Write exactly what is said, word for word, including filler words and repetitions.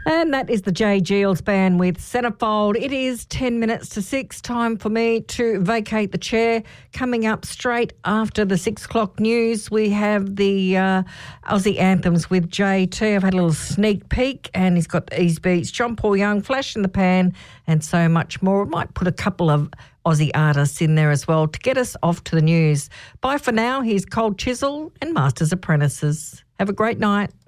And that is the Jay Giles Band with Centerfold. It is ten minutes to six. Time for me to vacate the chair. Coming up straight after the six o'clock news, we have the uh, Aussie anthems with J T. I've had a little sneak peek, and he's got these beats. John Paul Young, Flash in the Pan, and so much more. I might put a couple of Aussie artists in there as well to get us off to the news. Bye for now. Here's Cold Chisel and Masters Apprentices. Have a great night.